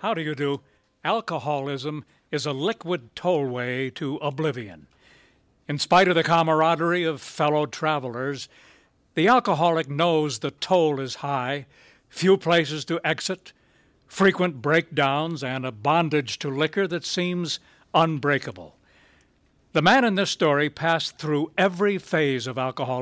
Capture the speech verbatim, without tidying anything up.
How do you do? Alcoholism is a liquid tollway to oblivion. In spite of the camaraderie of fellow travelers, the alcoholic knows the toll is high, few places to exit, frequent breakdowns, and a bondage to liquor that seems unbreakable. The man in this story passed through every phase of alcoholism.